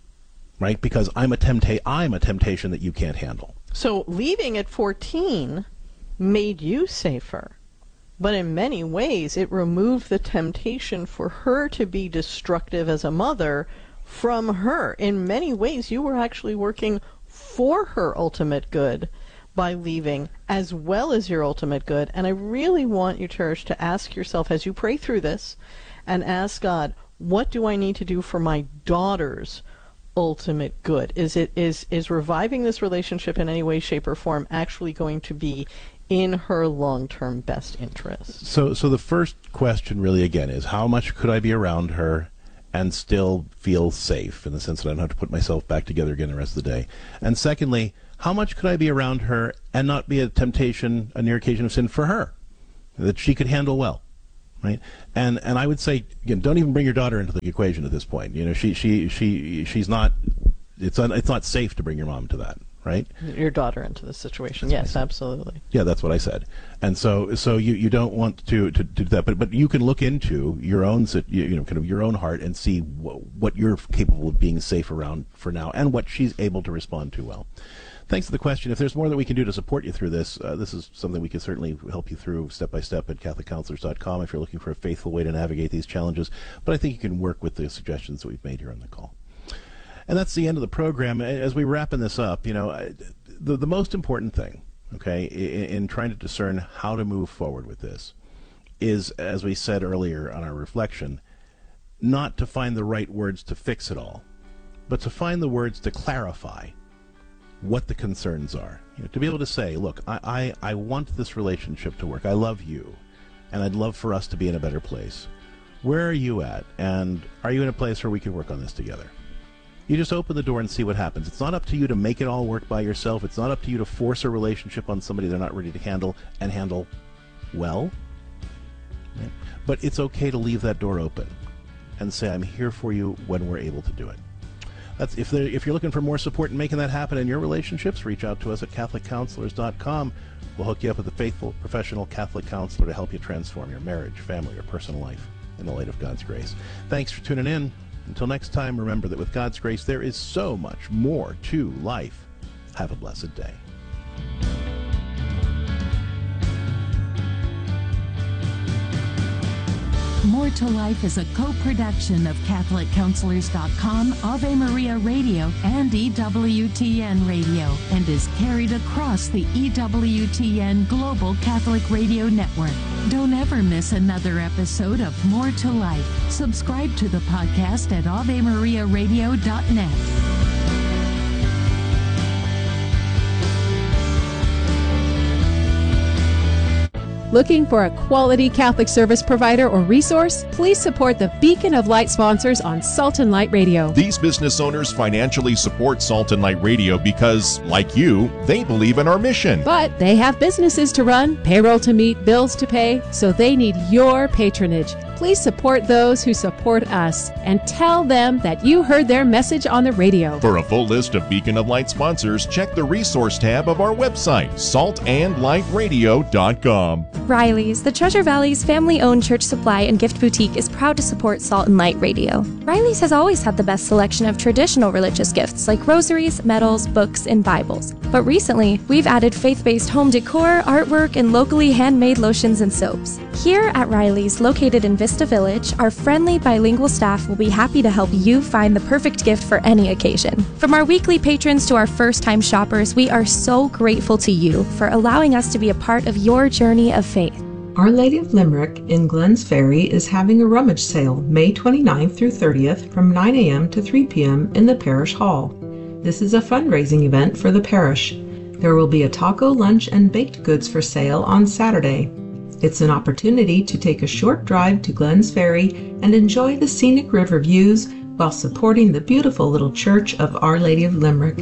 right? Because I'm a tempta- I'm a temptation that you can't handle. So leaving at fourteen made you safer, but in many ways it removed the temptation for her to be destructive as a mother from her. In many ways, you were actually working for her ultimate good by leaving, as well as your ultimate good. And I really want you, Church, to ask yourself as you pray through this, and ask God, what do I need to do for my daughter's ultimate good? Is it is is reviving this relationship in any way, shape, or form actually going to be in her long-term best interest? So, so the first question really, again, is how much could I be around her and still feel safe, in the sense that I don't have to put myself back together again the rest of the day? And secondly, how much could I be around her and not be a temptation, a near occasion of sin for her, that she could handle well, right? And and I would say, again, don't even bring your daughter into the equation at this point. You know, she she she she's not. It's un, it's not safe to bring your mom to that, right? Your daughter into this situation. That's yes, absolutely. Yeah, that's what I said. And so, so you, you don't want to, to, to do that, but but you can look into your own, you, you know, kind of your own heart and see wh- what you're capable of being safe around for now, and what she's able to respond to well. Thanks for the question. If there's more that we can do to support you through this, uh, this is something we can certainly help you through step by step at Catholic Counselors dot com if you're looking for a faithful way to navigate these challenges. But I think you can work with the suggestions that we've made here on the call. And that's the end of the program. As we wrapping this up, you know, the the most important thing, okay, in, in trying to discern how to move forward with this is, as we said earlier on our reflection, not to find the right words to fix it all, but to find the words to clarify what the concerns are. You know, to be able to say, look, I, I, I want this relationship to work. I love you, and I'd love for us to be in a better place. Where are you at? And are you in a place where we can work on this together? You just open the door and see what happens. It's not up to you to make it all work by yourself. It's not up to you to force a relationship on somebody they're not ready to handle and handle well. Right? But it's okay to leave that door open and say, I'm here for you when we're able to do it. That's, if, if you're looking for more support in making that happen in your relationships, reach out to us at Catholic Counselors dot com. We'll hook you up with a faithful, professional Catholic counselor to help you transform your marriage, family, or personal life in the light of God's grace. Thanks for tuning in. Until next time, remember that with God's grace, there is so much more to life. Have a blessed day. More to Life is a co-production of Catholic Counselors dot com, Ave Maria Radio, and E W T N Radio, and is carried across the E W T N Global Catholic Radio Network. Don't ever miss another episode of More to Life. Subscribe to the podcast at Ave Maria Radio dot net. Looking for a quality Catholic service provider or resource? Please support the Beacon of Light sponsors on Salt and Light Radio. These business owners financially support Salt and Light Radio because, like you, they believe in our mission. But they have businesses to run, payroll to meet, bills to pay, so they need your patronage. Please support those who support us and tell them that you heard their message on the radio. For a full list of Beacon of Light sponsors, check the resource tab of our website, salt and light radio dot com. Riley's, the Treasure Valley's family-owned church supply and gift boutique, is proud to support Salt and Light Radio. Riley's has always had the best selection of traditional religious gifts like rosaries, medals, books, and Bibles. But recently, we've added faith-based home decor, artwork, and locally handmade lotions and soaps. Here at Riley's, located in Vista Village, our friendly bilingual staff will be happy to help you find the perfect gift for any occasion. From our weekly patrons to our first-time shoppers, we are so grateful to you for allowing us to be a part of your journey of faith. Our Lady of Limerick in Glens Ferry is having a rummage sale May twenty-ninth through thirtieth from nine a.m. to three p.m. in the Parish Hall. This is a fundraising event for the parish. There will be a taco lunch and baked goods for sale on Saturday. It's an opportunity to take a short drive to Glens Ferry and enjoy the scenic river views while supporting the beautiful little church of Our Lady of Limerick.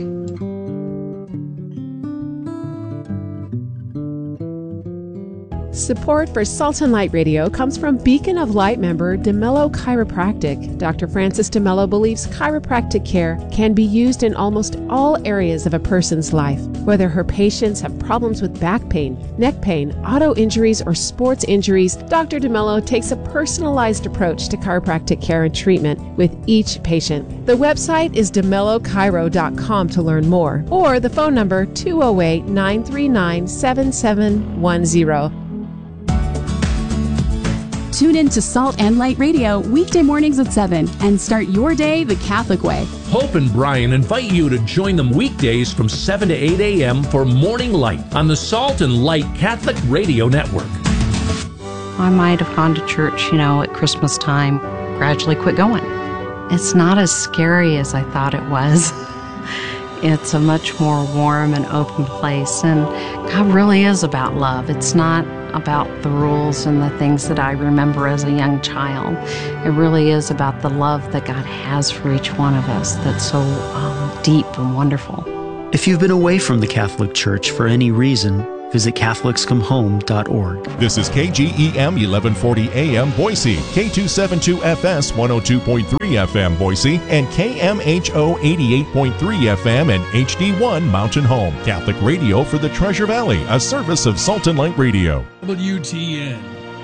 Support for Salt and Light Radio comes from Beacon of Light member DeMello Chiropractic. Doctor Francis DeMello believes chiropractic care can be used in almost all areas of a person's life. Whether her patients have problems with back pain, neck pain, auto injuries, or sports injuries, Doctor DeMello takes a personalized approach to chiropractic care and treatment with each patient. The website is de mello chiro dot com to learn more, or the phone number two oh eight, nine three nine, seven seven one zero. Tune in to Salt and Light Radio weekday mornings at seven and start your day the Catholic way. Hope and Brian invite you to join them weekdays from seven to eight a.m. for Morning Light on the Salt and Light Catholic Radio Network. I might have gone to church, you know, at Christmas time, gradually quit going. it's not as scary as I thought it was. It's a much more warm and open place, and God really is about love. It's not about the rules and the things that I remember as a young child. It really is about the love that God has for each one of us that's so um, deep and wonderful. If you've been away from the Catholic Church for any reason, visit Catholics Come Home dot org. This is K G E M eleven forty A M Boise, K two seventy-two F S one oh two point three F M Boise, and K M H O eighty-eight point three F M and H D one Mountain Home. Catholic radio for the Treasure Valley, a service of Salt and Light Radio. W T N.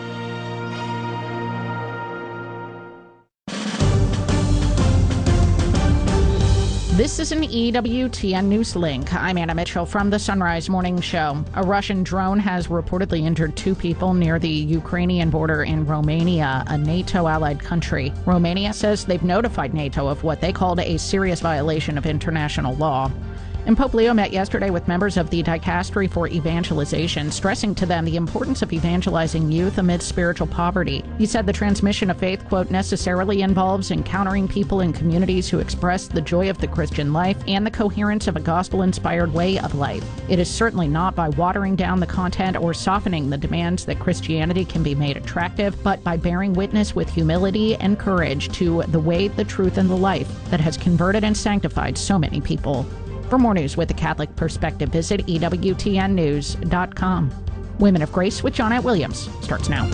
This is an E W T N News Link. I'm Anna Mitchell from the Sunrise Morning Show. A Russian drone has reportedly injured two people near the Ukrainian border in Romania, a NATO allied country. Romania says they've notified NATO of what they called a serious violation of international law. And Pope Leo met yesterday with members of the Dicastery for Evangelization, stressing to them the importance of evangelizing youth amid spiritual poverty. He said the transmission of faith, quote, necessarily involves encountering people in communities who express the joy of the Christian life and the coherence of a gospel-inspired way of life. It is certainly not by watering down the content or softening the demands that Christianity can be made attractive, but by bearing witness with humility and courage to the way, the truth, and the life that has converted and sanctified so many people. For more news with a Catholic perspective, visit E W T N news dot com. Women of Grace with Johnnette Williams starts now.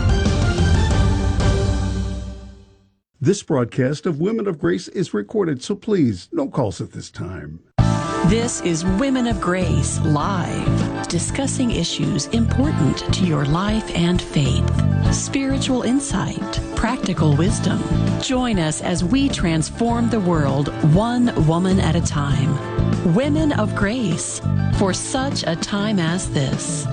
This broadcast of Women of Grace is recorded, so please, no calls at this time. This is Women of Grace Live, discussing issues important to your life and faith. Spiritual insight, practical wisdom. Join us as we transform the world one woman at a time. Women of Grace, for such a time as this.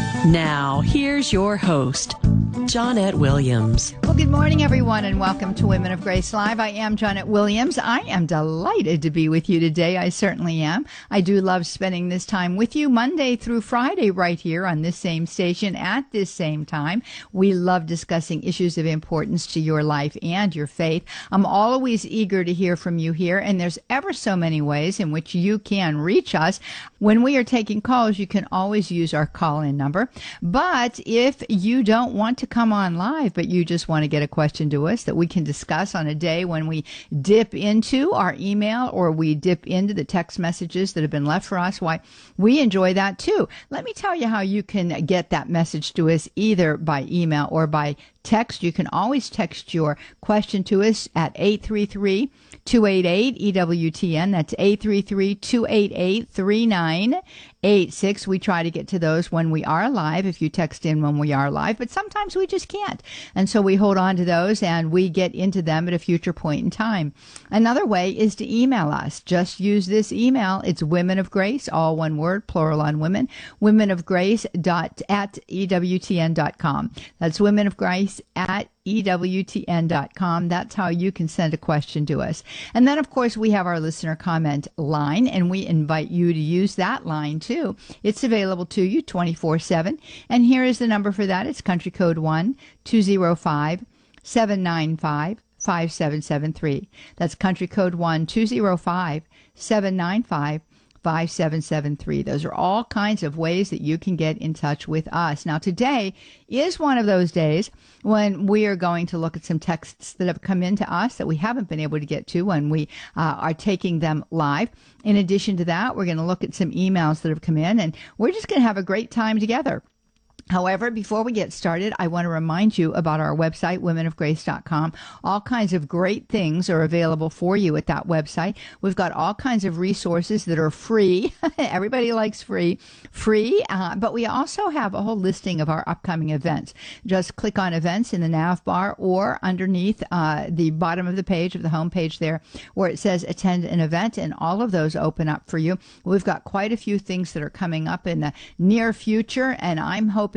Now, here's your host, Johnnette Williams. Well, good morning, everyone, and welcome to Women of Grace Live. I am Johnnette Williams. I am delighted to be with you today. I certainly am. I do love spending this time with you Monday through Friday right here on this same station at this same time. We love discussing issues of importance to your life and your faith. I'm always eager to hear from you here, and there's ever so many ways in which you can reach us. When we are taking calls, you can always use our call-in number. But if you don't want to come on live, but you just want to get a question to us that we can discuss on a day when we dip into our email or we dip into the text messages that have been left for us, why, we enjoy that too. Let me tell you how you can get that message to us either by email or by text. You can always text your question to us at eight three three, two eight eight, E W T N. That's eight three three, two eight eight, three nine eight six. We try to get to those when we are live, if you text in when we are live, but sometimes we just can't. And so we hold on to those and we get into them at a future point in time. Another way is to email us. Just use this email. It's Women of Grace, all one word, plural on women, women of grace dot at E W T N dot com. That's Women of Grace at E W T N dot com. That's how you can send a question to us. And then, of course, we have our listener comment line, and we invite you to use that line, too. It's available to you twenty-four seven. And here is the number for that. It's country code one two zero five, seven nine five, five seven seven three. That's country code one two zero five, seven nine five, five seven seven three. Those are all kinds of ways that you can get in touch with us. Now, today is one of those days when we are going to look at some texts that have come in to us that we haven't been able to get to when we uh, are taking them live. In addition to that, we're going to look at some emails that have come in, and we're just going to have a great time together. However, before we get started, I want to remind you about our website, women of grace dot com. All kinds of great things are available for you at that website. We've got all kinds of resources that are free. Everybody likes free. Free, uh, but we also have a whole listing of our upcoming events. Just click on events in the nav bar or underneath uh, the bottom of the page of the home page there where it says attend an event, and all of those open up for you. We've got quite a few things that are coming up in the near future, and I'm hoping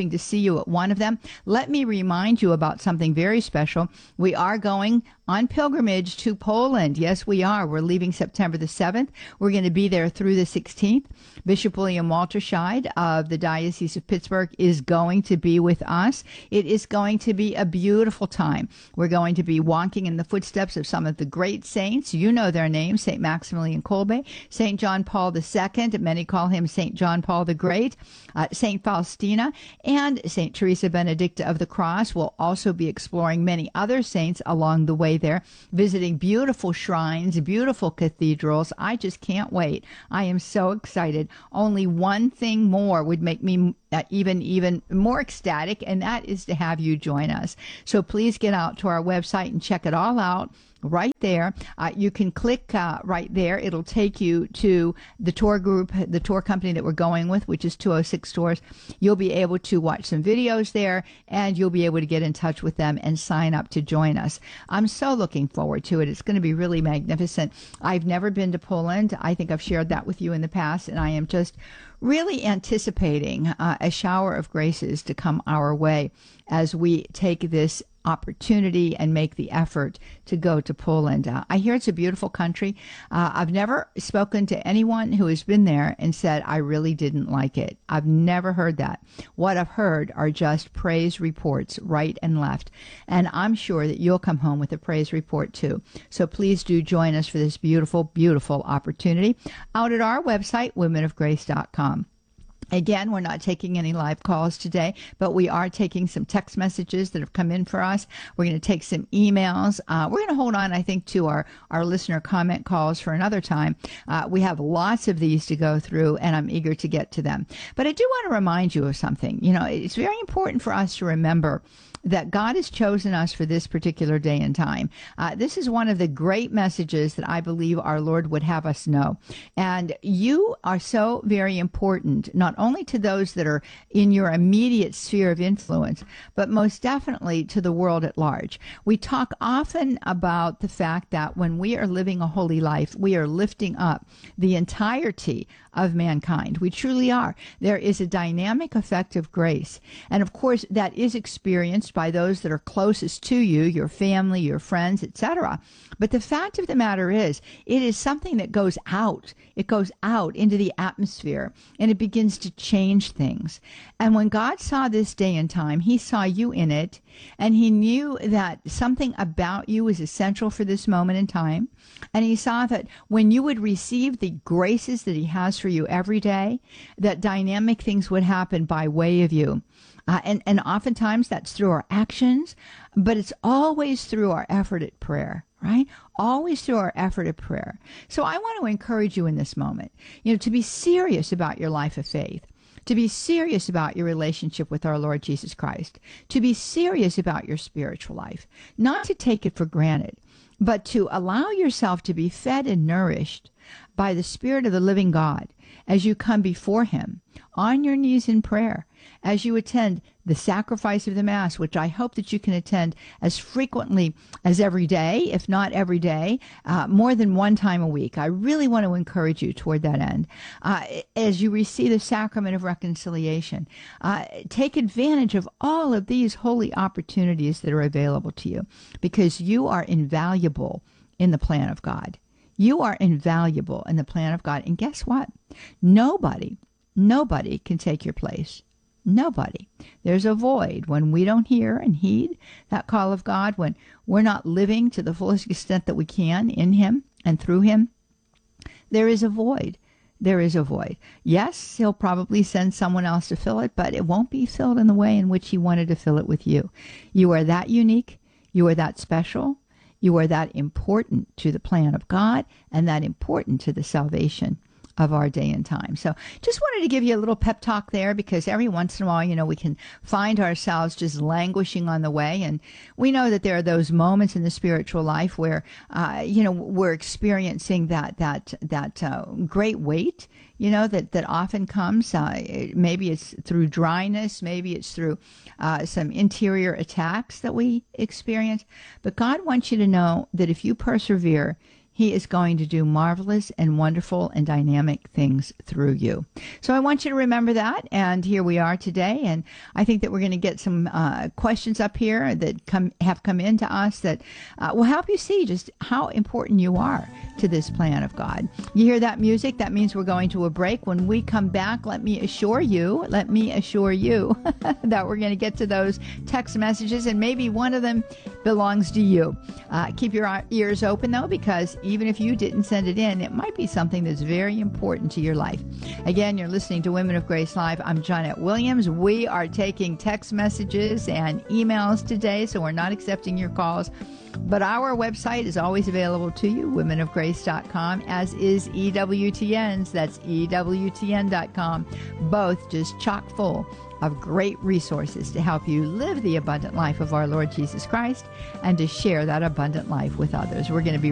hoping to see you at one of them. Let me remind you about something very special. We are going on pilgrimage to Poland. Yes, we are. We're leaving September the seventh. We're going to be there through the sixteenth. Bishop William Walterscheid of the Diocese of Pittsburgh is going to be with us. It is going to be a beautiful time. We're going to be walking in the footsteps of some of the great saints. You know their names: Saint Maximilian Kolbe, Saint John Paul the Second, many call him Saint John Paul the Great, uh, Saint Faustina, and Saint Teresa Benedicta of the Cross. We'll also be exploring many other saints along the way there, visiting beautiful shrines, beautiful cathedrals. I just can't wait. I am so excited. Only one thing more would make me uh, even even more ecstatic, and that is to have you join us. So please get out to our website and check it all out. Right there, uh, you can click uh, right there. It'll take you to the tour group, the tour company that we're going with, which is two oh six Tours. You'll be able to watch some videos there, and you'll be able to get in touch with them and sign up to join us. I'm so looking forward to it. It's going to be really magnificent. I've never been to Poland. I think I've shared that with you in the past, and I am just really anticipating uh, a shower of graces to come our way as we take this opportunity and make the effort to go to Poland. Uh, I hear it's a beautiful country. Uh, I've never spoken to anyone who has been there and said, I really didn't like it. I've never heard that. What I've heard are just praise reports right and left. And I'm sure that you'll come home with a praise report too. So please do join us for this beautiful, beautiful opportunity out at our website, women of grace dot com. Again, we're not taking any live calls today, but we are taking some text messages that have come in for us. We're going to take some emails. Uh, we're going to hold on, I think, to our, our listener comment calls for another time. Uh, we have lots of these to go through, and I'm eager to get to them. But I do want to remind you of something. You know, it's very important for us to remember that God has chosen us for this particular day and time. Uh, this is one of the great messages that I believe our Lord would have us know. And you are so very important, not only to those that are in your immediate sphere of influence, but most definitely to the world at large. We talk often about the fact that when we are living a holy life, we are lifting up the entirety of mankind. We truly are. There is a dynamic effect of grace. And of course, that is experienced by those that are closest to you, your family, your friends, et cetera. But the fact of the matter is, it is something that goes out. It goes out into the atmosphere, and it begins to change things. And when God saw this day and time, he saw you in it, and he knew that something about you was essential for this moment in time. And he saw that when you would receive the graces that he has for you every day, that dynamic things would happen by way of you. Uh, and, and oftentimes that's through our actions, but it's always through our effort at prayer, right? Always through our effort at prayer. So I want to encourage you in this moment, you know, to be serious about your life of faith, to be serious about your relationship with our Lord Jesus Christ, to be serious about your spiritual life, not to take it for granted, but to allow yourself to be fed and nourished by the Spirit of the living God as you come before him on your knees in prayer, as you attend the sacrifice of the Mass, which I hope that you can attend as frequently as every day, if not every day, uh, more than one time a week. I really want to encourage you toward that end. Uh, as you receive the sacrament of reconciliation, uh, take advantage of all of these holy opportunities that are available to you, because you are invaluable in the plan of God. You are invaluable in the plan of God. And guess what? Nobody, nobody can take your place. Nobody. There's a void when we don't hear and heed that call of God, when we're not living to the fullest extent that we can in him and through him. There is a void. There is a void. Yes, he'll probably send someone else to fill it, but it won't be filled in the way in which he wanted to fill it with you. You are that unique. You are that special. You are that important to the plan of God and that important to the salvation of our day and time. So just wanted to give you a little pep talk there, because every once in a while, you know, we can find ourselves just languishing on the way. And we know that there are those moments in the spiritual life where, uh, you know, we're experiencing that, that, that uh, great weight, you know, that, that often comes. Uh, maybe it's through dryness. Maybe it's through uh, some interior attacks that we experience. But God wants you to know that if you persevere, He is going to do marvelous and wonderful and dynamic things through you. So I want you to remember that. And here we are today. And I think that we're going to get some uh, questions up here that come have come in to us that uh, will help you see just how important you are to this plan of God. You hear that music? That means we're going to a break. When we come back, let me assure you, let me assure you that we're going to get to those text messages, and maybe one of them belongs to you. Uh, keep your ears open, though, because even if you didn't send it in, it might be something that's very important to your life. Again, you're listening to Women of Grace Live. I'm Janet Williams. We are taking text messages and emails today, so we're not accepting your calls. But our website is always available to you, women of grace dot com, as is E W T N's. That's E W T N dot com. Both just chock full of great resources to help you live the abundant life of our Lord Jesus Christ and to share that abundant life with others. We're going to be